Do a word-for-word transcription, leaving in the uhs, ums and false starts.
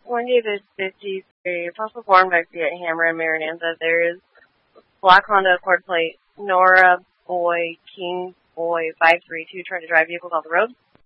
one David fifty-three, Fossil Form Vexy at Hammer and Marinanza. There is Black Honda Accord plate, Nora Boy, King Boy five three two, trying to drive vehicles off the road.